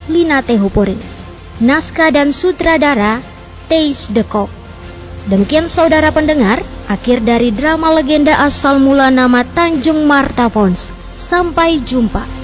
Lina Tehupuri. Naskah dan sutradara Theis de Kock. Demikian saudara pendengar, akhir dari drama legenda asal mula nama Tanjung Martapons. Sampai jumpa.